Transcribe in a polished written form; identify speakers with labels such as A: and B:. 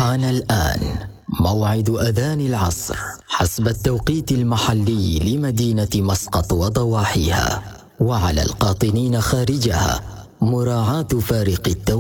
A: حان الآن موعد أذان العصر حسب التوقيت المحلي لمدينة مسقط وضواحيها، وعلى القاطنين خارجها مراعاة فارق التوقيت.